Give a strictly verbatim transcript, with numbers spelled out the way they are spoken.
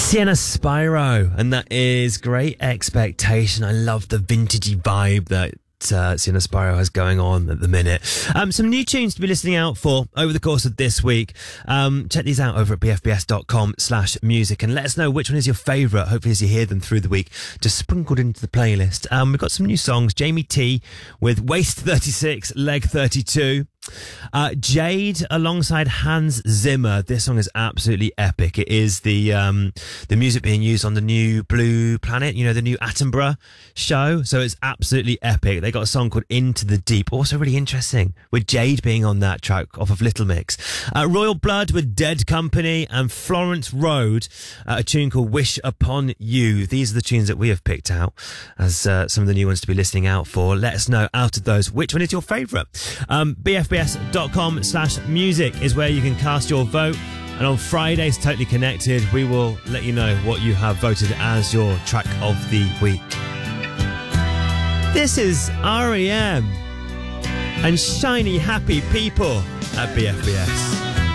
Sienna Spyro, and that is Great Expectation. I love the vintagey vibe that Uh, Sienna Spyro has going on at the minute. Um, some new tunes to be listening out for over the course of this week. Um, check these out over at bfbs.com slash music and let us know which one is your favourite. Hopefully as you hear them through the week, just sprinkled into the playlist. Um, we've got some new songs. Jamie T with Waist thirty-six, Leg thirty-two. Uh, Jade alongside Hans Zimmer. This song is absolutely epic. It is the um, the music being used on the new Blue Planet, you know, the new Attenborough show. So it's absolutely epic. They got a song called Into the Deep. Also really interesting with Jade being on that track off of Little Mix. Uh, Royal Blood with Dead Company and Florence Road, uh, a tune called Wish Upon You. These are the tunes that we have picked out as uh, some of the new ones to be listening out for. Let us know out of those which one is your favourite. Um, B F B S.com slash music is where you can cast your vote, and on Fridays Totally Connected we will let you know what you have voted as your track of the week. This is R E M and Shiny Happy People at B F B S.